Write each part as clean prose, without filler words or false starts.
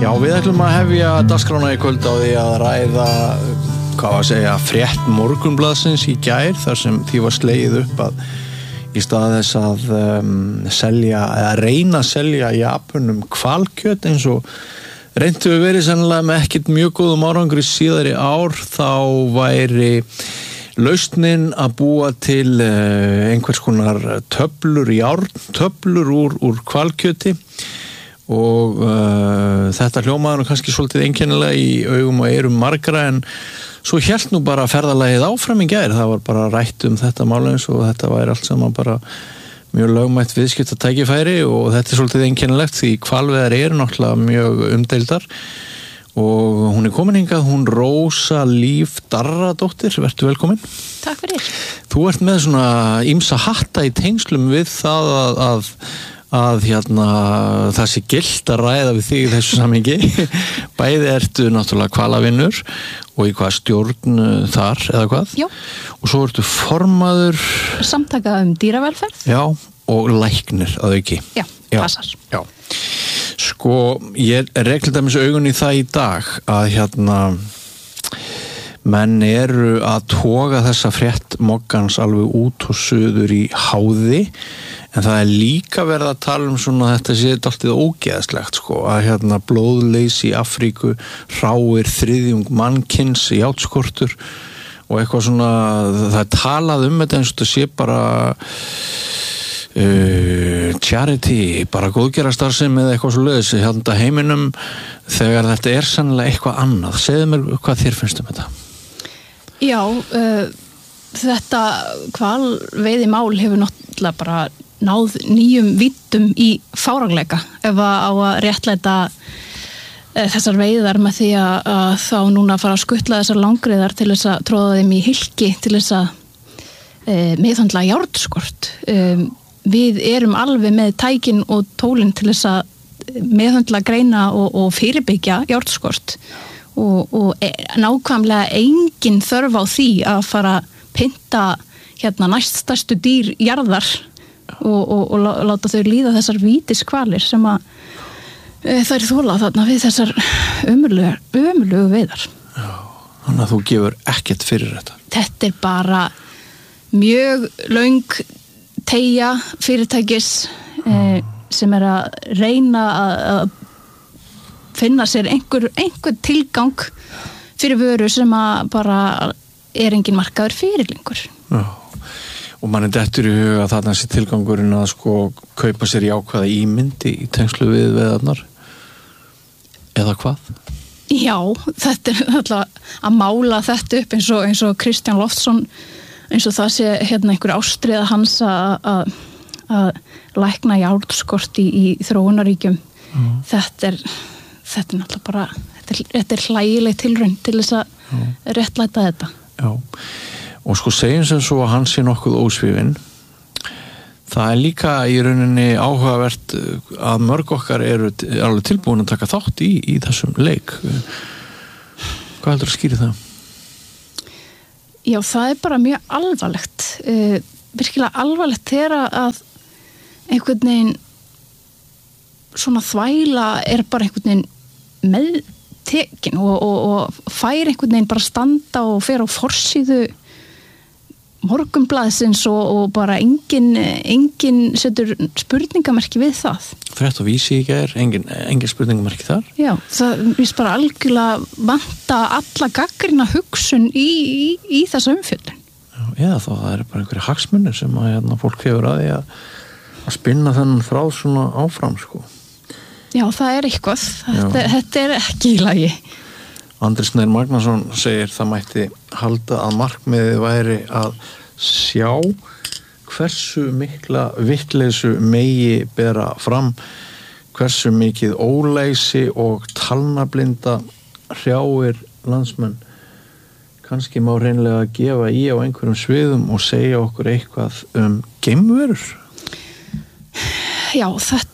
Já, við ætlum að hefja dagskrána í kvöld á því að ræða, frétt Morgunblaðsins í gær, þar sem því var slegið upp að í stað þess að selja, eða reyna að selja Japunum hvalkjöt eins og reyndu við verið sennilega með ekkert mjög góðum árangri síðari ár, þá væri lausnin að búa til einhvers konar töflur, járntöflur úr hvalkjöti og þetta hljómaður kannski svolítið einkennilega í augum og eyrum margra, en svo hélt nú bara ferðalagið áfram í gær. Það var bara rætt þetta mál eins og þetta væri allt saman bara mjög lögmætt viðskiptatækifæri og þetta svolítið einkennilegt því hvalveiðar eru náttúrulega mjög umdeildar og hún komin hingað, hún Rósa Líf Darradóttir, vertu velkomin. Takk fyrir. Þú ert með svona ýmsa hatta í tengslum við það að það sé gilt að ræða við þig í þessu samhengi. Bæði ertu náttúrulega hvalavinnur og í hvað stjórn þar eða hvað? Já. Og svo ertu formaður samtaka dýravelferð. Já, og læknir að auki. Já, passar. Já. Sko, ég reglið dæmis augun í það í dag að menn eru að toga þessa frétt moggans alveg út og suður í háði, en það líka verið að tala um svona þetta sé dálítið ógeðslegt sko, að blóðleysi í Afríku, hráir þriðjung mannkins, játskortur og eitthvað svona, það talað þetta eins og þetta sé bara charity, bara góðgerastarfsemi eða eitthvað svo leiðis heiminum, þegar þetta sannlega eitthvað annað. Segðu mér hvað þér finnst þetta? Já, þetta hvalveiðimál hefur náttúrulega bara náð nýjum víddum í fáránleika ef á að réttlæta þessar veiðar með því að þá núna fara að skuttla þessar langriðar til þess að tróða þeim í hylki til þess að meðhöndla járnskort. Við erum alveg með tækin og tólin til þess að meðhöndla, greina og fyrirbyggja járnskort og nákvæmlega engin þörf á því að fara að pynta næststærstu dýr jarðar og láta þau líða þessar vítiskvalir sem að þær þola þarna við þessar ömurlegu veiðar. Já, þannig að þú gefur ekkert fyrir þetta. Þetta bara mjög löng teygja fyrirtækis sem að reyna að finna sér einhver tilgang fyrir vöru sem að bara engin markaður fyrir lengur. Já. Og manni dettur í huga að þarna sé tilgangurinn að sko kaupa sér jákvæða ímyndi í tengslu við veðarnar eða hvað? Já, þetta alltaf að mála þetta upp eins og Kristján Loftsson, eins og það sé einhver ástríða hans að lækna járnskort í þróunaríkjum. Þetta náttúrulega bara þetta hlægileg tilraun til þess að réttlæta þetta. Já. Og sko segjum sem svo að hann sé nokkuð ósvífinn. Það líka í rauninni áhugavert að mörg okkar eru alveg tilbúin að taka þátt í þessum leik. Hvað heldur að skýri það? Já, það bara mjög alvarlegt. Virkilega alvarlegt þegar að einhvern veginn svona þvæla bara einhvern veginn meðtekin og fær einhvern veginn bara standa og fer á forsíðu Morgunblaðsins og bara engin setur spurningamerki við það. Frétt og Vísi í gær, engin spurningamerki þar? Já, það víst bara algjörlega vanta alla gagnrýna hugsun í þessa umfjöllun. Já, eða þá það bara einhverjir hagsmunir sem að fólk hefur að því að spinna þennan frá svona áfram sko. Já, það eitthvað. Þetta ekki í lagi. Andri Snær Magnason segir það mætti halda að markmiðið væri að sjá hversu mikla vitleysu megi bera fram, hversu mikið ólæsi og talnablinda hrjáir landsmenn. Kannski má hreinlega gefa í á einhverjum sviðum og segja okkur eitthvað geimverur. Já,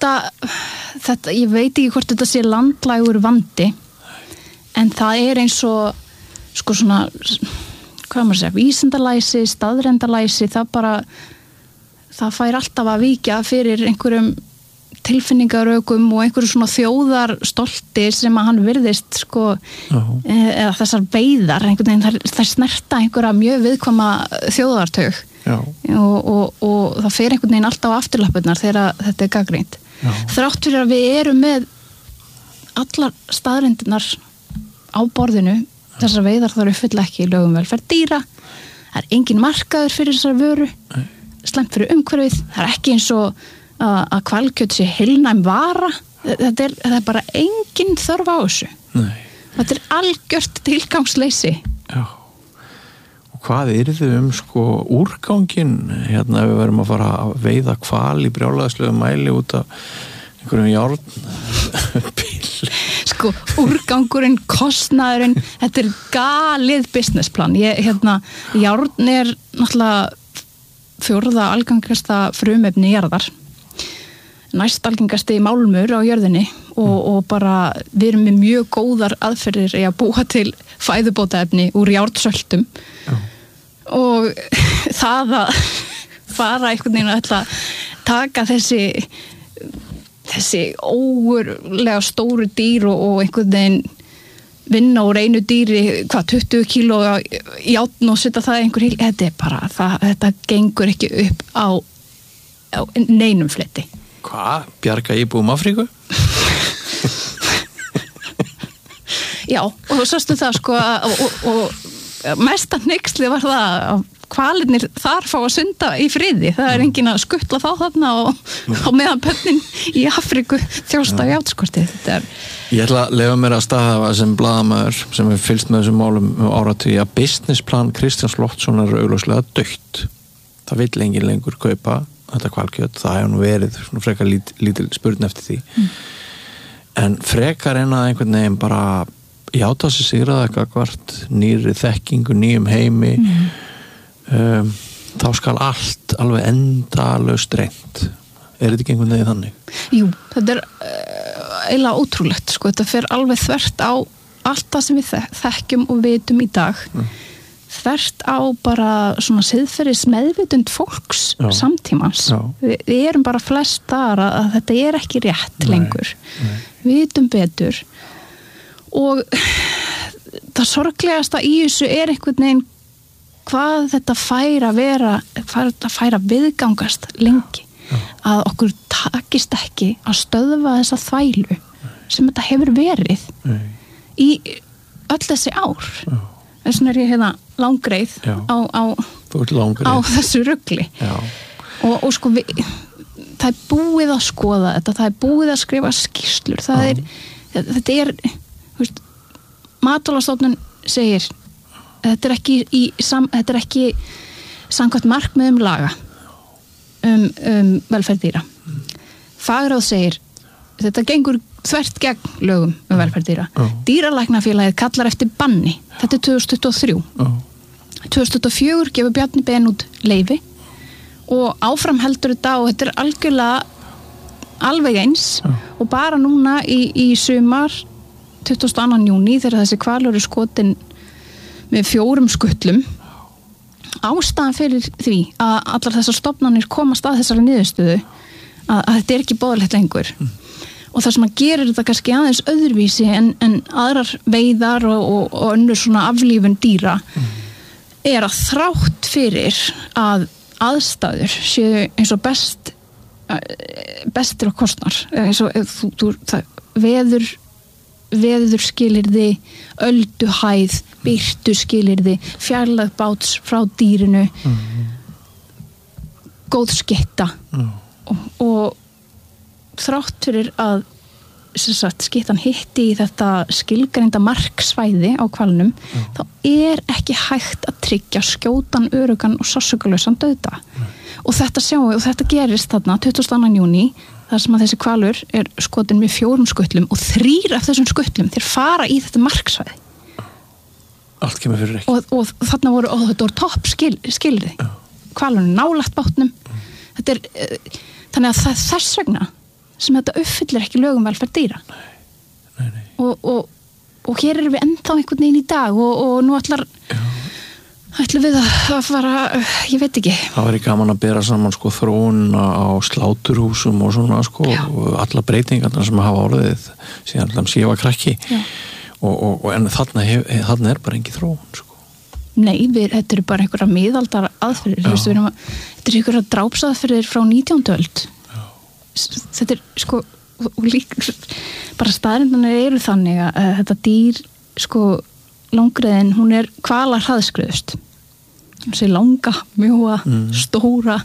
þetta ég veit ekki hvort þetta sé landlægur vandi. En það eins og sko svona, hvað maður segja, vísindalæsi, staðrendalæsi, það fær alltaf að víkja fyrir einhverjum tilfinningarökum og einhverju svona þjóðarstolti sem að hann virðist sko, eða þessar veiðar einhvern veginn, þær snerta einhverja mjög viðkvæma þjóðartög og það fer einhvern veginn alltaf á afturlappurnar þegar þetta gagnrýnt. Þrátt fyrir að við erum með allar staðreyndirnar á borðinu, þessar veiðar þarf uppfylla ekki í lögum velferð dýra, það er engin markaður fyrir þessar vöru, slæmt fyrir umhverfið, það er ekki eins og að hvalkjöt sé heilnæm vara, þetta er bara engin þörf á þessu. Nei. Þetta er algjört tilgangsleysi. Já. Og hvað þið sko úrganginn, hérna við verum að fara að veiða hval í brjálæðislegu mæli út af einhverjum járnbíl. Sko, úrgangurinn, kostnaðurinn, þetta er galið businessplan. Járn er náttúrulega 4. algengasta frumefni jarðar. Næst algengasti málmur á jörðinni og bara við erum með mjög góðar aðferðir í að búa til fæðubótaefni úr járnsöltum og það að fara einhvern veginn að taka þessi ógurlega stóru dýr og einhvern veginn vinna úr einu dýri 20 kíló járn og setja það einhver þetta er bara, þetta gengur ekki upp á neinum fletti. Hvað? Bjarga íbúum Afríku? Já, og sástu það sko og mesta hneyksli var það að hvalirnir þar fá að sunda í friði. Það er enginn að skuttla þá þarna og á meðan börnin í Afríku þjósta á játskortið. Ég ætla að leyfa mér að staðhafa sem blaðamaður sem hefur fylgst með þessum málum áratugi að businessplan Kristjáns Loftssonar er augljóslega dautt. Það vill enginn lengur kaupa þetta hvalkjöt, það hefur nú verið svona frekar lítil spurn eftir því en frekar en að einhvern veginn bara játa sig sigraða gagnvart nýrri þekkingu, nýjum heimi þá skal allt alveg endalaust reynt. Er þetta ekki einhvern veginn þannig? Jú, þetta er eiginlega ótrúlegt sko, þetta fer alveg þvert á allt það sem við þekkjum og vitum í dag þvert á bara svona siðferðis meðvitund fólks samtímans. Við erum bara flest þar að þetta er ekki rétt lengur. Við vitum betur og það sorglegasta í þessu er einhvern veginn hvað þetta fær að vera, hvað þetta fær að viðgangast lengi. Að okkur takist ekki að stöðva þessa þvælu sem þetta hefur verið í öll þessi ár. Þess vegna er ég langreið á þessu rugli og sko það er búið að skoða þetta, það er búið að skrifa skýrslur, þetta er Matvælastofnun segir þetta er ekki samkvæmt markmiðum laga velferð dýra. Fagráð segir þetta gengur þvert gegn lögum velferð dýra. Dýralæknafélagið kallar eftir banni. Þetta er 2023. 2024 gefur Bjarni Ben út leyfi og áfram heldur þetta og þetta er algjörlega alveg eins og bara núna í sumar 22. júní þegar þessi hvalur er skotin með 4 skutlum ástæðan fyrir því að allar þessar stofnanir komast að þessari niðurstöðu að þetta er ekki boðlegt lengur og það sem að gerir þetta kannski aðeins öðruvísi en aðrar veiðar og önnur svona aflífun dýra er að þrátt fyrir að aðstæður séu eins og bestir á kostnar eins og veður skilyrði, ölduhæð, birtu skilyrði, fjarlægð báts frá dýrinu, góð sketta og þrátt fyrir að skittan hitti í þetta skilgreinda marksvæði á hvalnum, þá er ekki hægt að tryggja skjótan, öruggan og sársaukalausan dauða. Og þetta sjáum við, og þetta gerist þarna 22. júní, þar sem að þessi hvalur er skotin með 4 skutlum og 3 af þessum skutlum þeir fara í þetta marksvæði. Allt kemur fyrir ekki. Og þarna voru topp skilði. Hvalurinn nálægt bátnum. Þetta er, þannig að það er þess vegna sem þetta uppfyllir ekki lögum velferð dýra. Nei. Og hér erum við ennþá einhvern veginn í dag og nú ætlar ætlum við að fara, ég veit ekki. Það væri gaman að bera saman sko þróun á sláturhúsum og svona sko og alla breytingarna sem hafa orðið síðan allan sífa krakki og en þarna bara engin þróun sko. Nei, þetta eru bara einhverja miðaldar aðferðir, þetta eru einhverja drápsaðferðir frá 19. öld. Þetta sko bara staðrindarnir eru þannig að þetta dýr sko langriðin, hún hvalar hraðskreiðust. Þessi langa, mjóa, stóra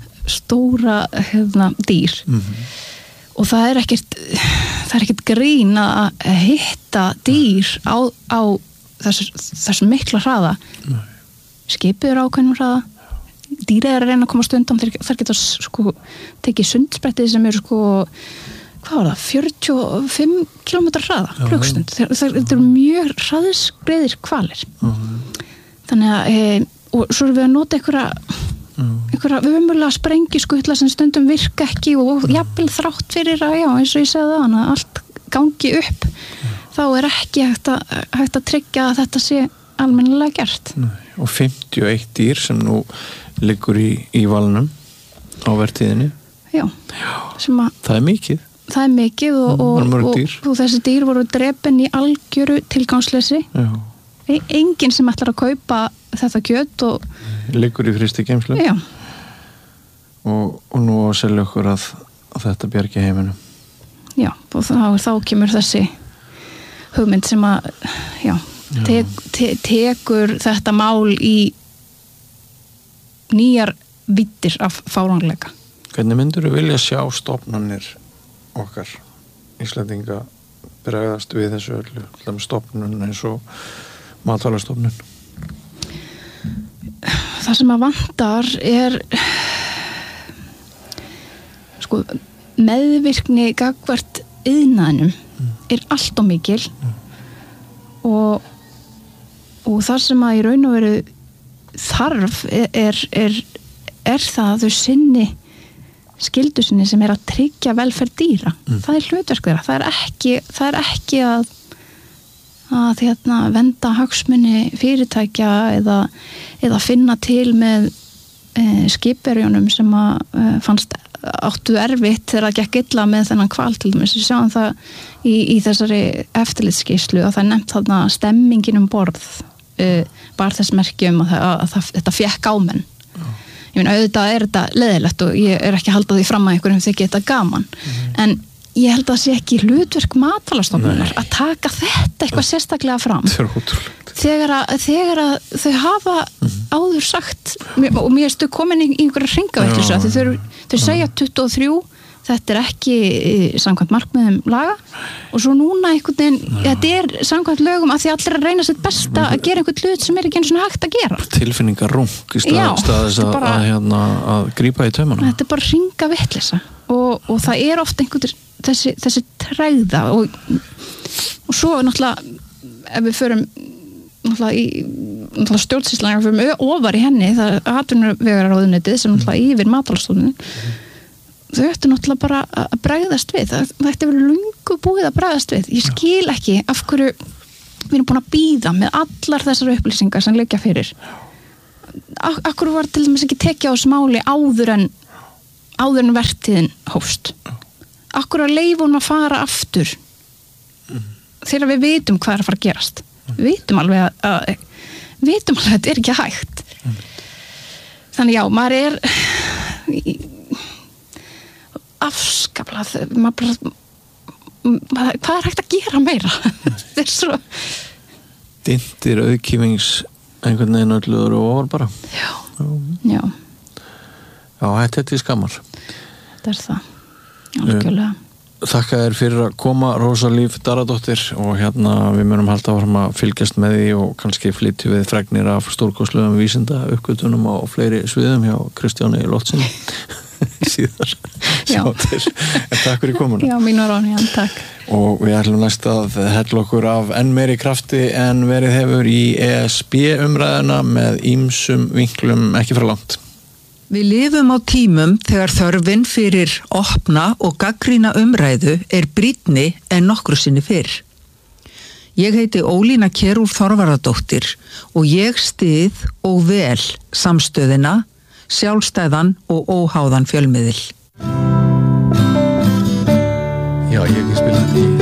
dýr. Og það er ekkert grín að hitta dýr á þessu mikla hraða. Skipið ákveðnum hraða. Dýrið að reyna að komast undan, þær geta sko tekið sundsprettið sem eru sko hvað var það, 45 km hraða, klukkstund. Þetta eru mjög hraðskreiðir hvalir. Þannig að, og svo erum við að nota einhverja ömurlega sprengiskutla sem stundum virka ekki og jafnvel þrátt fyrir að, eins og ég segði það, að allt gangi upp. Þá ekki hægt að tryggja að þetta sé almennilega gert. Nei. Og 51 dýr sem nú liggur í valnum á vertíðinni. Já. Það er mikið. Það er mikið og þessi dýr voru drepin í algjöru tilgangsleysi. Enginn sem ætlar að kaupa þetta kjöt og liggur í frystigeymslu. Já. Og nú að selja okkur að þetta bjargi heiminum. Já, og þá kemur þessi hugmynd sem að tekur þetta mál í nýjar vittir af fáránleika. Hvernig myndirðu vilja sjá stofnanir okkar Íslendinga bregðast við þessu öllu stofnun eins og matvælastofnun? Það sem að vantar sko meðvirkni gagnvart iðnaðinum allt og mikil og það sem að í raun og veru þarf það að þau sinni skyldu sinni sem að tryggja velferð dýra. Það hlutverk þeirra. Það er ekki að venda hagsmuni fyrirtækja eða finna til með skipverjunum sem að fannst áttu erfitt þegar það gekk illa með þennan hval til dæmis. Við sjáum það í þessari eftirlitsskýrslu að það er nefnt þarna stemmingin borð bar þess merki að þetta fékk ámenn. Ég meina, auðvitað þetta leiðilegt og ég ekki að halda því fram að einhverjum þykir þetta gaman. En ég held að það sé ekki hlutverk matvælastofnunar að taka þetta eitthvað sérstaklega fram. Það er ótrúlegt. Þegar að þau hafa áður sagt, og mér stu komin í einhverja hringavitleysu að þau segja 23, þetta er ekki samkvæmt markmiðum laga og svo núna einhvern veginn, þetta samkvæmt lögum að því allir að reyna sitt besta að gera einhvern hlut sem ekki eins og hægt að gera. Tilfinningarung í stað þess að grípa í taumana. Þetta bara hringavitleysa og það oft einhvern þessi tregða og svo náttúrulega ef við förum náttúrulega stjórnsýslan við förum ofar í henni, það er atvinnuvegaráðuneytið sem náttúrulega yfir matvælastofnun þau ættu náttúrulega bara að bregðast við það ætti verið löngu búið að bregðast við ég skil ekki af hverju við erum búin að bíða með allar þessar upplýsingar sem liggja fyrir af hverju var til dæmis ekki tekið á þessu máli áður en vertíðin hófst af hverju að leyfa hún að fara aftur þegar við vitum hvað er að fara að gerast við vitum alveg að þetta er ekki hægt þannig já, maður afskaplega hvað er hægt að gera meira þetta er svo dintir auðkýfings einhvern veginn ölluður og ofar bara já þetta er skammar þetta er það, algjörlega Þakka þér fyrir að koma Rósa Líf Daradóttir og við munum halda áfram að fylgjast með því og kannski flytjum við fregnir af stórkostlegum vísinda uppgötunum á fleiri sviðum hjá Kristjáni Lótsinni síðar en takk fyrir komuna Já, mín var án, takk og við ætlum næst að hella okkur af enn meiri krafti en verið hefur í ESB umræðuna með ýmsum vinklum ekki frá langt Við lifum á tímum þegar þörfin fyrir opna og gagnrýna umræðu brýnni en nokkru sinni fyrr. Ég heiti Ólína Kjerúlf Þorvarðardóttir og ég styð og vel samstöðina, sjálfstæðan og óháðan fjölmiðil. Já, ég ekki spila þetta í